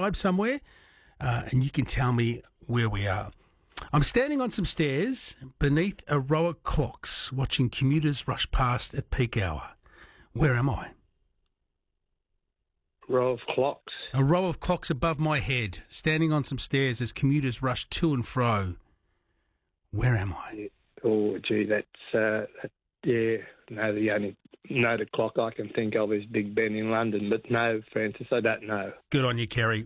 describe somewhere, and you can tell me where we are. I'm standing on some stairs beneath a row of clocks, watching commuters rush past at peak hour. Where am I? Row of clocks. A row of clocks above my head, standing on some stairs as commuters rush to and fro. Where am I? Yeah. Oh, gee, that's, yeah, no, the only noted clock I can think of is Big Ben in London, but no, Francis, I don't know. Good on you, Kerry.